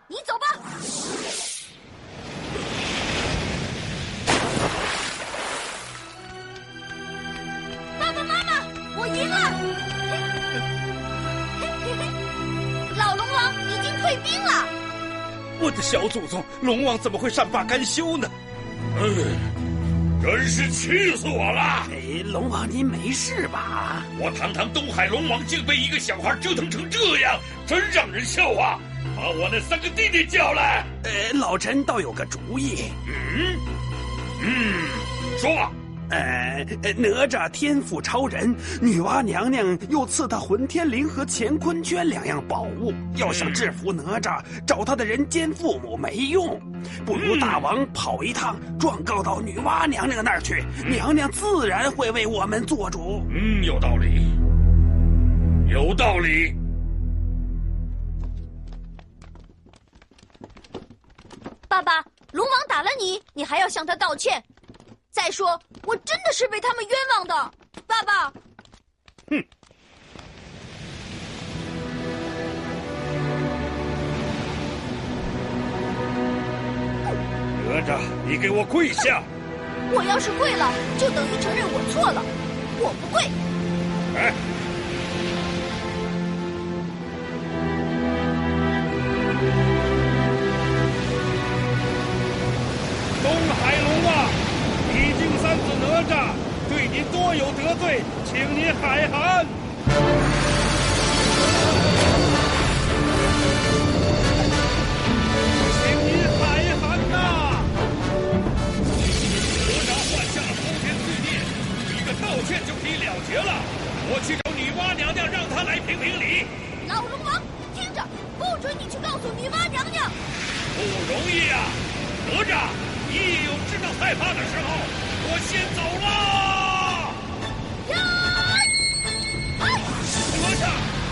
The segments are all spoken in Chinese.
你走吧。爸爸妈妈，我赢了！老龙王已经退兵了。 我的小祖宗，龙王怎么会善罢甘休呢？ 真是气死我了！ 龙王您没事吧？ 我堂堂东海龙王竟被一个小孩折腾成这样，真让人笑话！把我那3个弟弟叫来。 老臣倒有个主意。 说。 哪吒天赋超人，女娲娘娘又赐他混天绫和乾坤圈2样宝物。要想制服哪吒，找他的人间父母没用，不如大王跑一趟，状告到女娲娘娘那儿去，娘娘自然会为我们做主。 有道理，有道理。 爸爸，龙王打了你，你还要向他道歉。再说，我真的是被他们冤枉的，爸爸。 哪吒，你给我跪下！ 我要是跪了，就等于承认我错了。我不跪。 东海龙王，李靖3子哪吒对你多有得罪，请你海涵。请你海涵呐！ 哪吒犯下了滔天罪孽，一个道歉就可以了结了。我去找女娲娘娘，让她来评评理。 老龙王，听着，不准你去告诉女娲娘娘。 不容易啊，哪吒。你也有知道害怕的时候，我先走了。哪吒，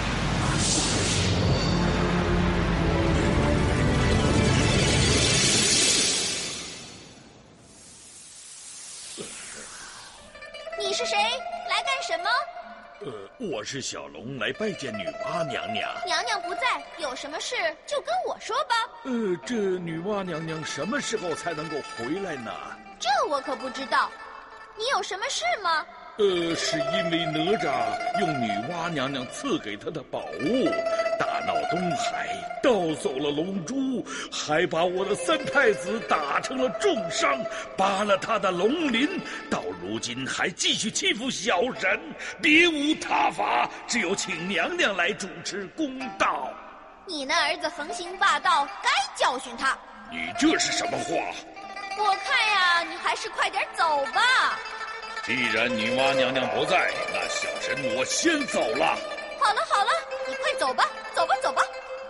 你是谁？来干什么？ 我是小龙，来拜见女娲娘娘。 娘娘不在，有什么事就跟我说吧。 这女娲娘娘什么时候才能够回来呢？ 这我可不知道。你有什么事吗？ 是因为哪吒用女娲娘娘赐给他的宝物，大闹东海，盗走了龙珠，还把我的3太子打成了重伤，扒了他的龙鳞，到如今还继续欺负小人，别无他法，只有请娘娘来主持公道。 你那儿子横行霸道，该教训他。 你这是什么话？ 我看呀，你还是快点走吧。 既然女娲娘娘不在，那小神我先走了。 好了好了，你快走吧，走吧走吧。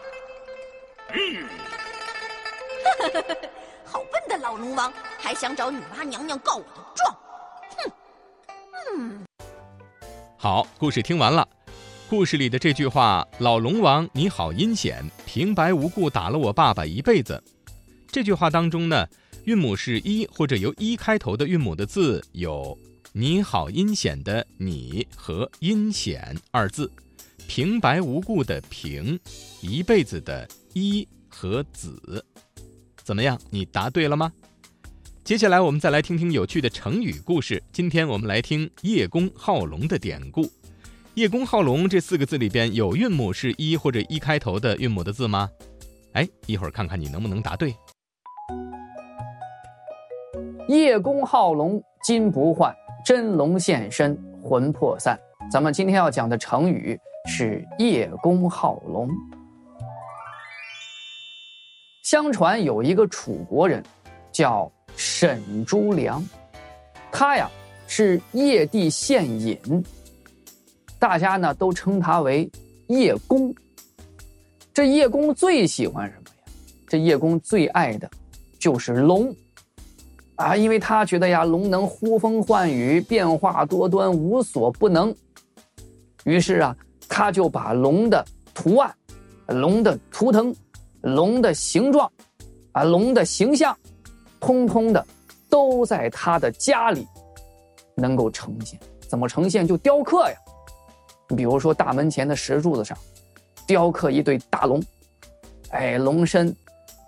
好笨的老龙王，还想找女娲娘娘告我的状。 好，故事听完了。故事里的这句话，老龙王你好阴险，平白无故打了我爸爸一辈子。这句话当中呢，韵母是一或者由一开头的韵母的字有你好阴险的你和阴险2字，平白无故的平，一辈子的一和子。怎么样，你答对了吗？接下来我们再来听听有趣的成语故事。今天我们来听叶公好龙的典故。叶公好龙这4个字里边有韵母是一或者一开头的韵母的字吗？一会儿看看你能不能答对。 叶公好龙，金不换，真龙现身，魂魄散。咱们今天要讲的成语是叶公好龙。相传有一个楚国人叫沈朱良，他呀是叶地县尹，大家呢都称他为叶公。这叶公最喜欢什么呀？这叶公最爱的就是龙因为他觉得呀，龙能呼风唤雨，变化多端，无所不能。于是他就把龙的图案、龙的图腾、龙的形状、龙的形象，通通的都在他的家里能够呈现。怎么呈现？就雕刻呀。你比如说大门前的石柱子上雕刻一对大龙，龙身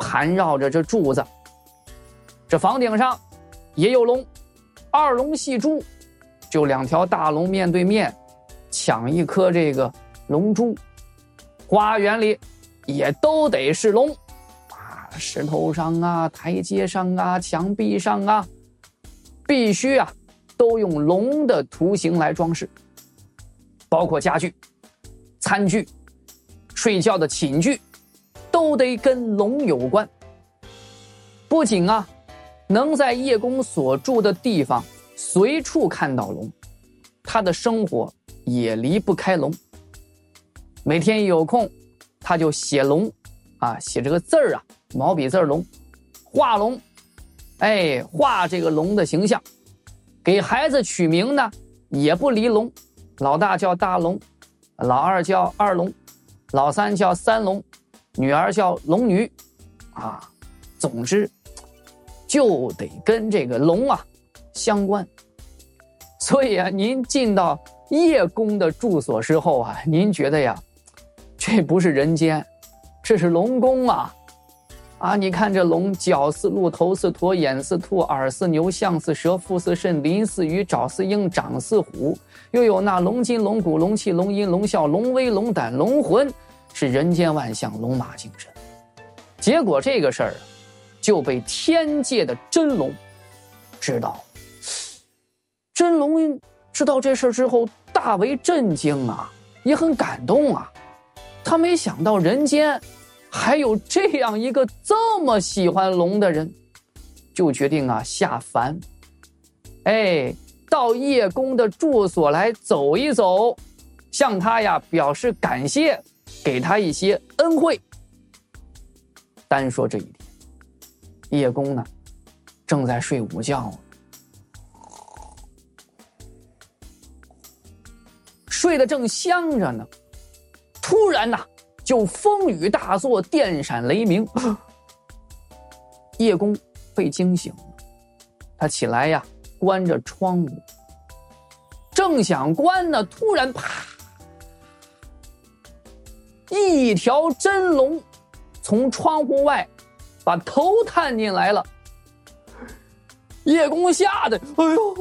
盘绕着这柱子。这房顶上也有龙，二龙戏珠，就2条大龙面对面抢一颗这个龙珠。花园里也都得是龙啊，石头上啊、台阶上啊、墙壁上啊，必须啊都用龙的图形来装饰，包括家具、餐具、睡觉的寝具，都得跟龙有关。不仅啊能在叶公所住的地方随处看到龙，他的生活也离不开龙。每天一有空，他就写龙啊，写这个字儿啊，毛笔字龙，画龙，画这个龙的形象。给孩子取名呢，也不离龙，老大叫大龙，老二叫二龙，老三叫三龙，女儿叫龙女啊。总之就得跟这个龙啊相关。所以啊，您进到叶公的住所之后啊，您觉得呀，这不是人间，这是龙宫啊！啊，你看这龙，脚似鹿，头似驼，眼似兔，耳似牛，象似蛇，腹似肾，鳞似鱼，爪似鹰，掌似虎，又有那龙筋、龙骨、龙气、龙阴、龙啸、龙威、龙胆、龙魂，是人间万象，龙马精神。结果这个事儿就被天界的真龙知道。真龙知道这事之后，大为震惊啊，也很感动啊。他没想到人间还有这样一个这么喜欢龙的人，就决定啊下凡，到叶公的住所来走一走，向他呀表示感谢，给他一些恩惠。单说这一天，叶公呢正在睡午觉，睡得正香着呢，突然呐就风雨大作，电闪雷鸣。叶公被惊醒了，他起来呀关着窗户，正想关呢，突然啪，一条真龙从窗户外把头探进来了。叶公吓得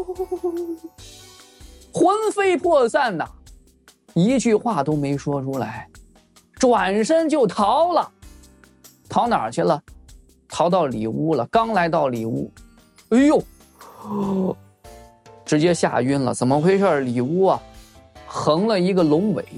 魂飞魄散呐，一句话都没说出来，转身就逃了。逃哪儿去了？逃到里屋了。刚来到里屋，直接吓晕了。怎么回事？里屋啊横了一个龙尾，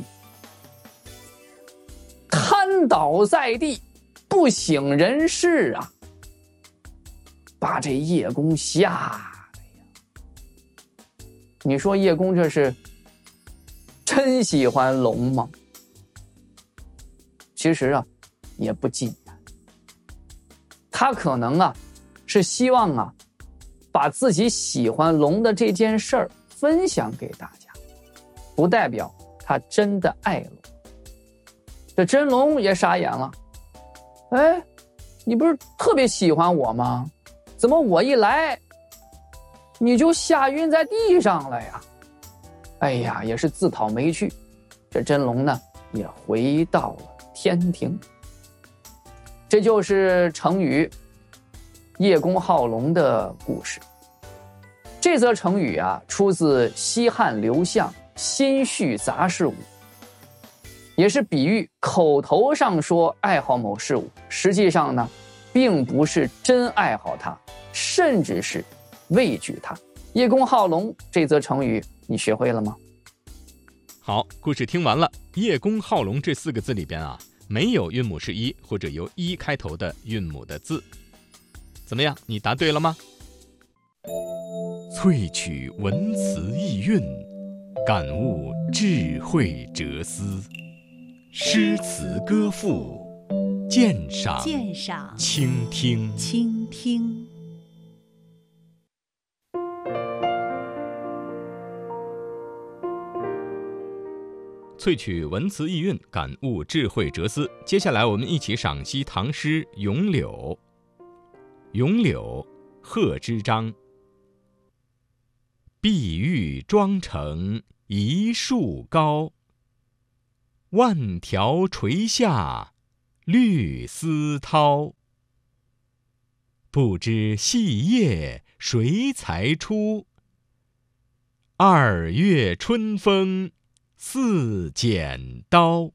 瘫倒在地，不省人事啊，把这叶公吓的呀。你说叶公这是真喜欢龙吗？其实啊也不尽然，他可能啊是希望啊把自己喜欢龙的这件事儿分享给大家，不代表他真的爱龙。这真龙也傻眼了，你不是特别喜欢我吗？怎么我一来你就吓晕在地上了呀？也是自讨没趣。这真龙呢也回到了天庭。这就是成语叶公好龙的故事。这则成语啊出自西汉刘向《新序杂事五》，也是比喻口头上说爱好某事物，实际上呢并不是真爱好它，甚至是畏惧它。叶公好龙这则成语你学会了吗？ 好，故事听完了。叶公好龙这4个字里边啊，没有韵母是一或者由一开头的韵母的字。怎么样，你答对了吗？萃取文辞意蕴，感悟智慧哲思，诗词歌赋，鉴赏倾听。萃取文辞意蕴，感悟智慧哲思。接下来我们一起赏析唐诗《咏柳》。咏柳，贺知章。碧玉妆成一树高，万条垂下绿丝绦。 不知细叶谁裁出？2月春風似剪刀。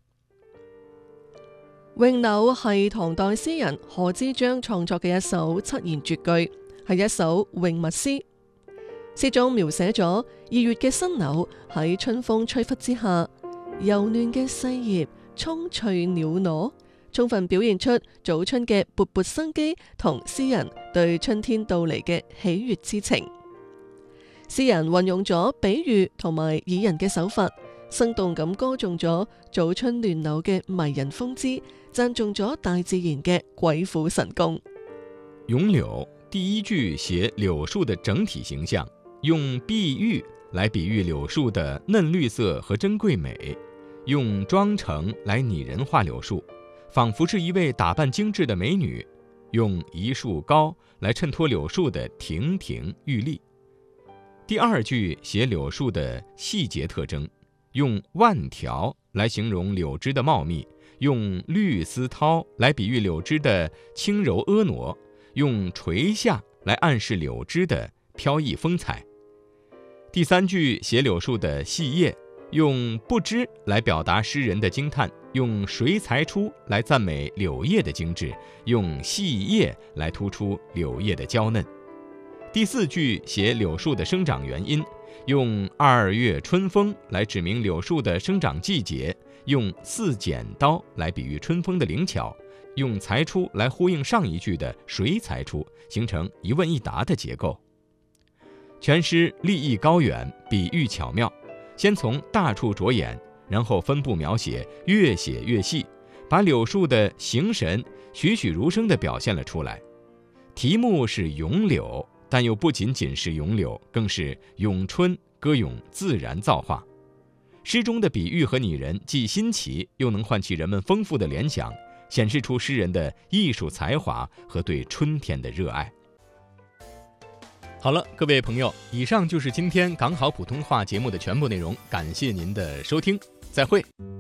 詠柳係唐代詩人賀知章創作嘅一首七言絕句，係一首詠物詩。詩中描寫咗2月嘅新柳喺春風吹拂之下，柔嫩嘅細葉蔥翠裊娜，充分表現出早春嘅勃勃生機同詩人對春天到嚟嘅喜悅之情。詩人運用咗比喻同埋擬人嘅手法，生動咁歌頌咗早春亂柳嘅迷人風姿，讚頌咗大自然嘅鬼斧神工。 咏柳第1句寫柳樹的整體形象，用碧玉來比喻柳樹的嫩綠色和珍貴美，用妝成來擬人化柳樹，仿佛是一位打扮精緻的美女，用一樹高來襯托柳樹的亭亭玉立。第2句寫柳樹的細節特徵，用萬條來形容柳枝的茂密，用綠絲绦來比喻柳枝的輕柔婀娜，用垂下來暗示柳枝的飄逸風采。第3句寫柳樹的細葉，用不知來表達詩人的驚嘆，用誰裁出來讚美柳葉的精緻，用細葉來突出柳葉的嬌嫩。第4句寫柳樹的生長原因，用2月春風來指明柳樹的生長季節，用似剪刀來比喻春風的靈巧，用裁出來呼應上一句的誰裁出，形成一問一答的結構。全詩立意高遠，比喻巧妙，先從大處着眼，然後分部描寫，越寫越細，把柳樹的形神栩栩如生地表現了出來。題目是咏柳，但又不僅僅是咏柳，更是咏春，歌詠自然造化。詩中的比喻和擬人既新奇，又能喚起人們豐富的聯想，顯示出詩人的藝術才華和對春天的熱愛。好了，各位朋友，以上就是今天港好普通話節目的全部內容，感謝您的收聽，再會。